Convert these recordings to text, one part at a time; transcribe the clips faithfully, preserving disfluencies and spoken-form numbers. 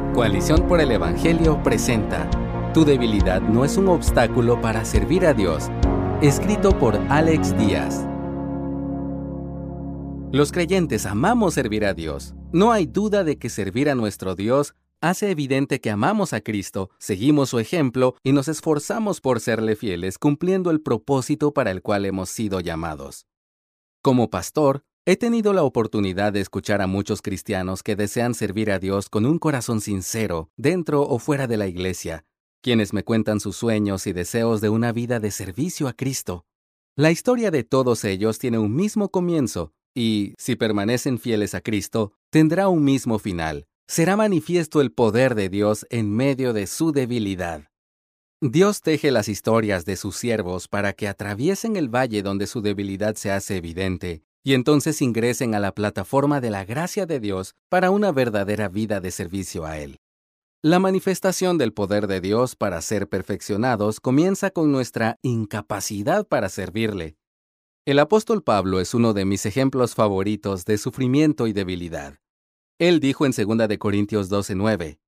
Coalición por el Evangelio presenta Tu debilidad no es un obstáculo para servir a Dios, escrito por Alex Díaz. Los creyentes amamos servir a Dios. No hay duda de que servir a nuestro Dios hace evidente que amamos a Cristo, seguimos su ejemplo y nos esforzamos por serle fieles cumpliendo el propósito para el cual hemos sido llamados. Como pastor, he tenido la oportunidad de escuchar a muchos cristianos que desean servir a Dios con un corazón sincero, dentro o fuera de la iglesia, quienes me cuentan sus sueños y deseos de una vida de servicio a Cristo. La historia de todos ellos tiene un mismo comienzo y, si permanecen fieles a Cristo, tendrá un mismo final. Será manifiesto el poder de Dios en medio de su debilidad. Dios teje las historias de sus siervos para que atraviesen el valle donde su debilidad se hace evidente y entonces ingresen a la plataforma de la gracia de Dios para una verdadera vida de servicio a Él. La manifestación del poder de Dios para ser perfeccionados comienza con nuestra incapacidad para servirle. El apóstol Pablo es uno de mis ejemplos favoritos de sufrimiento y debilidad. Él dijo en segunda de Corintios doce nueve,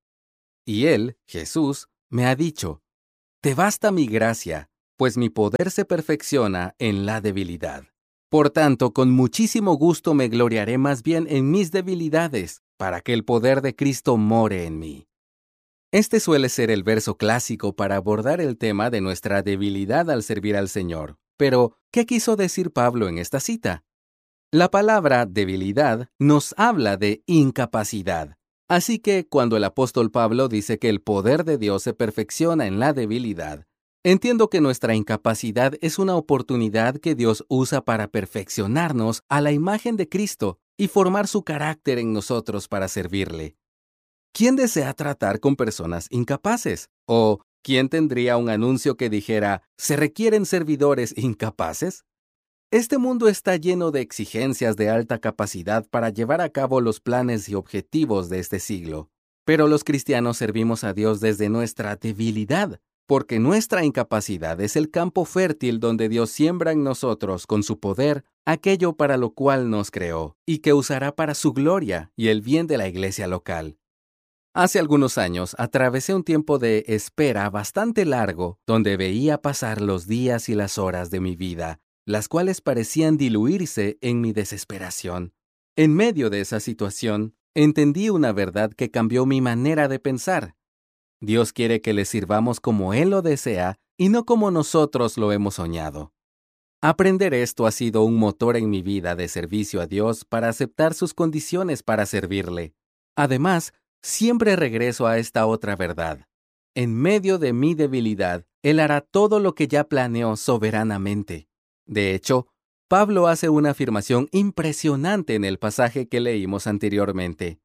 y Él, Jesús, me ha dicho, «Te basta mi gracia, pues mi poder se perfecciona en la debilidad. Por tanto, con muchísimo gusto me gloriaré más bien en mis debilidades, para que el poder de Cristo more en mí». Este suele ser el verso clásico para abordar el tema de nuestra debilidad al servir al Señor. Pero, ¿qué quiso decir Pablo en esta cita? La palabra debilidad nos habla de incapacidad. Así que, cuando el apóstol Pablo dice que el poder de Dios se perfecciona en la debilidad, entiendo que nuestra incapacidad es una oportunidad que Dios usa para perfeccionarnos a la imagen de Cristo y formar su carácter en nosotros para servirle. ¿Quién desea tratar con personas incapaces? ¿O quién tendría un anuncio que dijera, ¿se requieren servidores incapaces? Este mundo está lleno de exigencias de alta capacidad para llevar a cabo los planes y objetivos de este siglo. Pero los cristianos servimos a Dios desde nuestra debilidad, porque nuestra incapacidad es el campo fértil donde Dios siembra en nosotros con su poder aquello para lo cual nos creó, y que usará para su gloria y el bien de la iglesia local. Hace algunos años atravesé un tiempo de espera bastante largo, donde veía pasar los días y las horas de mi vida, las cuales parecían diluirse en mi desesperación. En medio de esa situación, entendí una verdad que cambió mi manera de pensar. Dios quiere que le sirvamos como Él lo desea y no como nosotros lo hemos soñado. Aprender esto ha sido un motor en mi vida de servicio a Dios para aceptar sus condiciones para servirle. Además, siempre regreso a esta otra verdad. En medio de mi debilidad, Él hará todo lo que ya planeó soberanamente. De hecho, Pablo hace una afirmación impresionante en el pasaje que leímos anteriormente.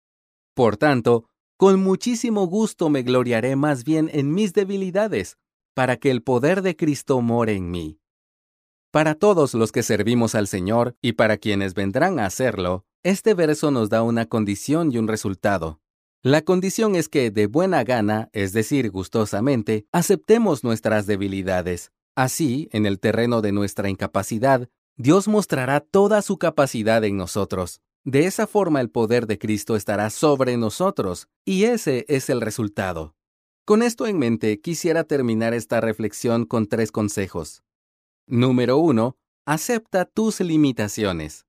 Por tanto, con muchísimo gusto me gloriaré más bien en mis debilidades, para que el poder de Cristo more en mí. Para todos los que servimos al Señor y para quienes vendrán a hacerlo, este verso nos da una condición y un resultado. La condición es que de buena gana, es decir, gustosamente, aceptemos nuestras debilidades. Así, en el terreno de nuestra incapacidad, Dios mostrará toda su capacidad en nosotros. De esa forma el poder de Cristo estará sobre nosotros, y ese es el resultado. Con esto en mente, quisiera terminar esta reflexión con tres consejos. Número uno, acepta tus limitaciones.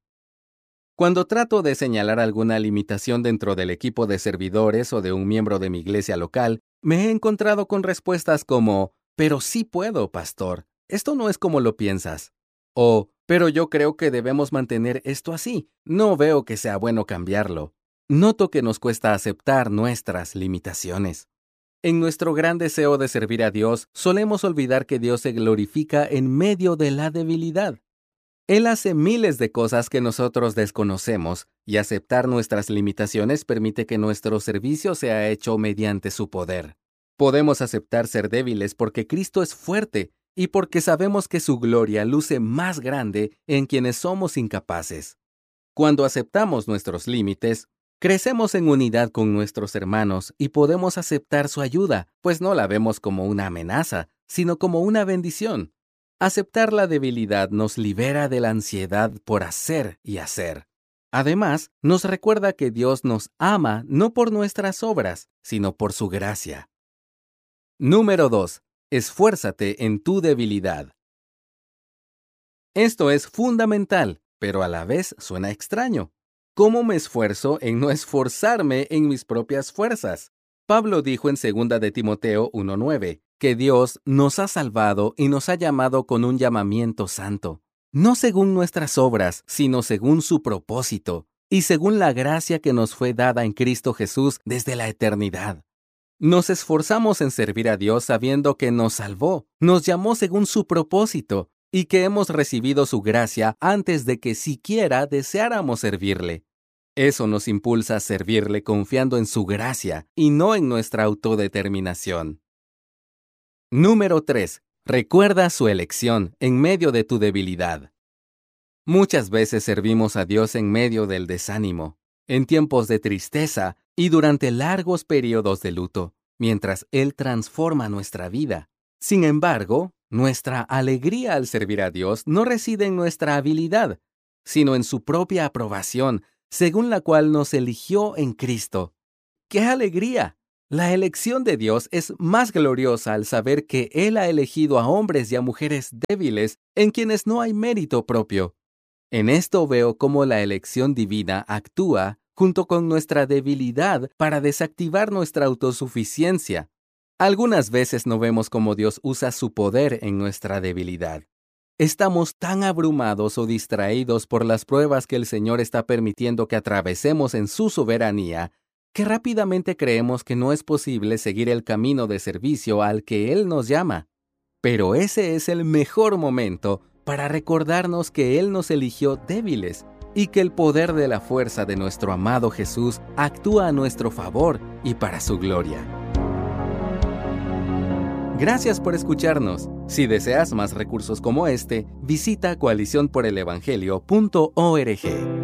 Cuando trato de señalar alguna limitación dentro del equipo de servidores o de un miembro de mi iglesia local, me he encontrado con respuestas como, «Pero sí puedo, pastor. Esto no es como lo piensas». O, «Pero yo creo que debemos mantener esto así. No veo que sea bueno cambiarlo». Noto que nos cuesta aceptar nuestras limitaciones. En nuestro gran deseo de servir a Dios, solemos olvidar que Dios se glorifica en medio de la debilidad. Él hace miles de cosas que nosotros desconocemos, y aceptar nuestras limitaciones permite que nuestro servicio sea hecho mediante su poder. Podemos aceptar ser débiles porque Cristo es fuerte y porque sabemos que su gloria luce más grande en quienes somos incapaces. Cuando aceptamos nuestros límites, crecemos en unidad con nuestros hermanos y podemos aceptar su ayuda, pues no la vemos como una amenaza, sino como una bendición. Aceptar la debilidad nos libera de la ansiedad por hacer y hacer. Además, nos recuerda que Dios nos ama no por nuestras obras, sino por su gracia. Número dos. Esfuérzate en tu debilidad. Esto es fundamental, pero a la vez suena extraño. ¿Cómo me esfuerzo en no esforzarme en mis propias fuerzas? Pablo dijo en segunda de Timoteo uno nueve que Dios nos ha salvado y nos ha llamado con un llamamiento santo, no según nuestras obras, sino según su propósito, y según la gracia que nos fue dada en Cristo Jesús desde la eternidad. Nos esforzamos en servir a Dios sabiendo que nos salvó, nos llamó según su propósito, y que hemos recibido su gracia antes de que siquiera deseáramos servirle. Eso nos impulsa a servirle confiando en su gracia y no en nuestra autodeterminación. Número tres. Recuerda su elección en medio de tu debilidad. Muchas veces servimos a Dios en medio del desánimo, en tiempos de tristeza y durante largos periodos de luto, mientras Él transforma nuestra vida. Sin embargo, nuestra alegría al servir a Dios no reside en nuestra habilidad, sino en su propia aprobación, según la cual nos eligió en Cristo. ¡Qué alegría! La elección de Dios es más gloriosa al saber que Él ha elegido a hombres y a mujeres débiles en quienes no hay mérito propio. En esto veo cómo la elección divina actúa junto con nuestra debilidad para desactivar nuestra autosuficiencia. Algunas veces no vemos cómo Dios usa su poder en nuestra debilidad. Estamos tan abrumados o distraídos por las pruebas que el Señor está permitiendo que atravesemos en su soberanía, que rápidamente creemos que no es posible seguir el camino de servicio al que Él nos llama. Pero ese es el mejor momento para recordarnos que Él nos eligió débiles y que el poder de la fuerza de nuestro amado Jesús actúa a nuestro favor y para su gloria. Gracias por escucharnos. Si deseas más recursos como este, visita coalición por el evangelio punto org.